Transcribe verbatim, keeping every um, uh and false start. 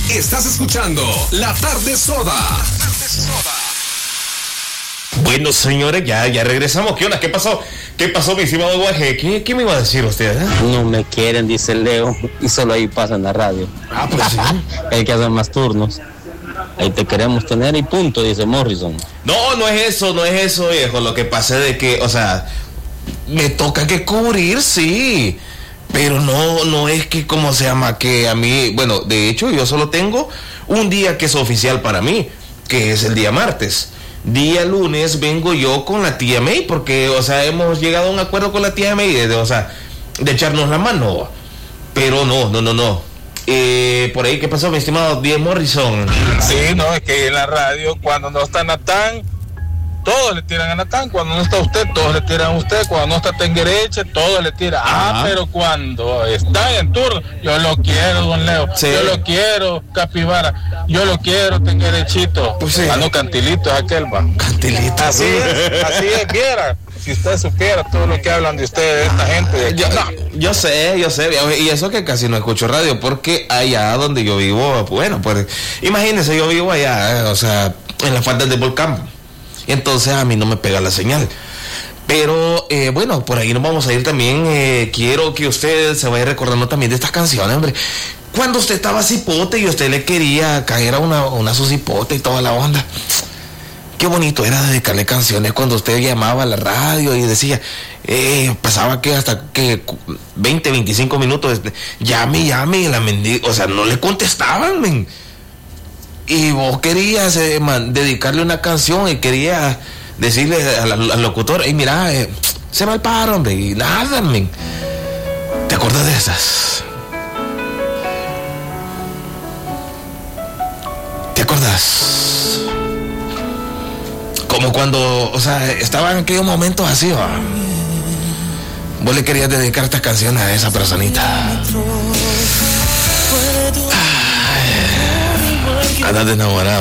Estás escuchando La Tarde Soda. La Tarde Soda. Bueno, señores, ya, ya regresamos. ¿Qué onda? ¿Qué pasó? ¿Qué pasó, mi estimado Guaje? ¿Qué, ¿Qué me iba a decir usted? Eh? No me quieren, dice Leo, y solo ahí pasa en la radio. Ah, pues sí. Hay que hacer más turnos. Ahí te queremos tener y punto, dice Morrison. No, no es eso, no es eso, viejo. Lo que pasa es de que, o sea, me toca que cubrir, sí. Pero no, no es que, ¿cómo se llama? Que a mí, bueno, de hecho, yo solo tengo un día que es oficial para mí, que es el día martes. Día lunes vengo yo con la tía May, porque, o sea, hemos llegado a un acuerdo con la tía May, de, de, o sea, de echarnos la mano. Pero no, no, no, no. Eh, por ahí, ¿qué pasó, mi estimado Diego Morrison? Sí, no, es que en la radio, cuando no está Natán, todos le tiran a Natán. Cuando no está usted, todos le tiran a usted. Cuando no está Tenguereche, todos le tiran. Ah, ah, pero cuando está en turno, yo lo quiero, don Leo. Sí. Yo lo quiero, Capibara. Yo lo quiero, Tenguerechito. Pues sí. Ah, no, Cantilito es aquel, va. Cantilito. Así es, así es, viera. Si usted supiera todo lo que hablan de usted, de esta gente de aquí, yo, no. yo sé, yo sé, y eso que casi no escucho radio, porque allá donde yo vivo, bueno, pues imagínense, yo vivo allá, eh, o sea, en las faldas de Volcán, entonces a mí no me pega la señal. Pero eh, bueno, por ahí nos vamos a ir también. Eh, quiero que usted se vaya recordando también de estas canciones, hombre. Cuando usted estaba cipote y usted le quería caer a una, una su cipote y toda la onda. Qué bonito era dedicarle canciones cuando usted llamaba a la radio y decía, eh, pasaba que hasta que veinte, veinticinco minutos, llame, llame, y la mendiga, o sea, no le contestaban, men. Y vos querías eh, man, dedicarle una canción y querías decirle al, al locutor, hey, mira, eh, se va el paro, hombre, y nada, men. ¿Te acuerdas de esas? ¿Te acuerdas? Como cuando, o sea, estaban en aquellos momentos así, ¿va? Vos le querías dedicar estas canciones a esa personita. Andas de enamorado.